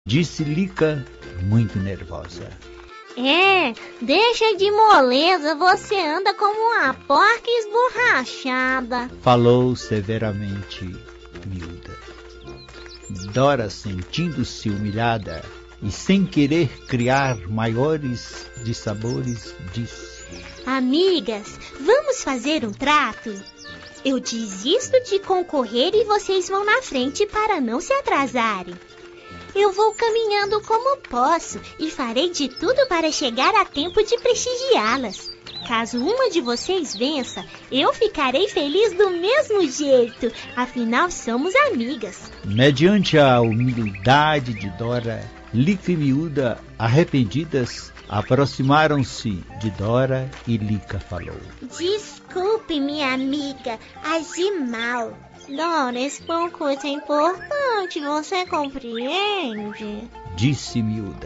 disse Lica, muito nervosa. Deixa de moleza, você anda como uma porca esborrachada, falou severamente Miúda. Dora, sentindo-se humilhada e sem querer criar maiores dissabores, disse: Amigas, vamos fazer um trato? Eu desisto de concorrer e vocês vão na frente para não se atrasarem. Eu vou caminhando como posso e farei de tudo para chegar a tempo de prestigiá-las. Caso uma de vocês vença, eu ficarei feliz do mesmo jeito, afinal somos amigas. Mediante a humildade de Dora, Lica e Miúda, arrependidas, aproximaram-se de Dora e Lica falou: Desculpe, minha amiga, agi mal. Dora, esse concurso é importante, você compreende? Disse Miúda.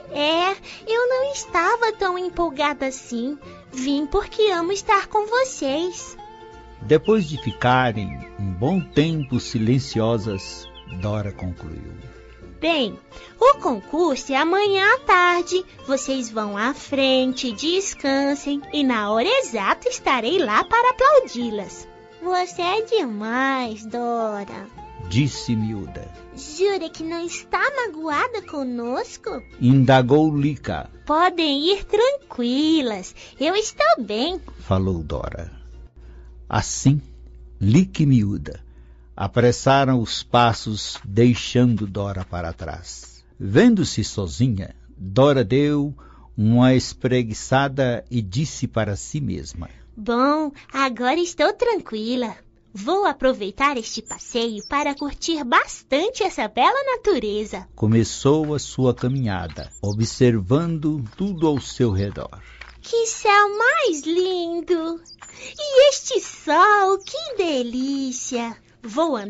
Eu não estava tão empolgada assim. Vim porque amo estar com vocês. Depois de ficarem um bom tempo silenciosas, Dora concluiu: Bem, o concurso é amanhã à tarde. Vocês vão à frente, descansem e na hora exata estarei lá para aplaudi-las. Você é demais, Dora, disse Miúda. Jura que não está magoada conosco? Indagou Lica. Podem ir tranquilas, eu estou bem, falou Dora. Assim, Lica e Miúda apressaram os passos, deixando Dora para trás. Vendo-se sozinha, Dora deu uma espreguiçada e disse para si mesma: Bom, agora estou tranquila. Vou aproveitar este passeio para curtir bastante essa bela natureza. Começou a sua caminhada, observando tudo ao seu redor. Que céu mais lindo! E este sol, que delícia! Vou andar